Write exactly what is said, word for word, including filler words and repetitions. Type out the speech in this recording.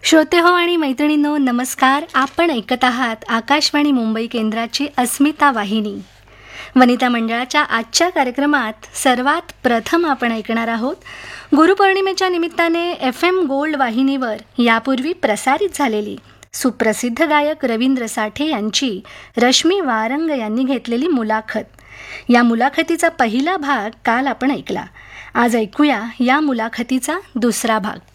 श्रोते हो आणि मैत्रिणींनो, नमस्कार. आपण ऐकत आहात आकाशवाणी मुंबई केंद्राची अस्मिता वाहिनी. वनिता मंडळाच्या आजच्या कार्यक्रमात सर्वात प्रथम आपण ऐकणार आहोत गुरुपौर्णिमेच्या निमित्ताने एफ एम गोल्ड वाहिनीवर यापूर्वी प्रसारित झालेली सुप्रसिद्ध गायक रवींद्र साठे यांची रश्मी वारंग यांनी घेतलेली मुलाखत. या मुलाखतीचा पहिला भाग काल आपण ऐकला. आज ऐकूया या मुलाखतीचा दुसरा भाग.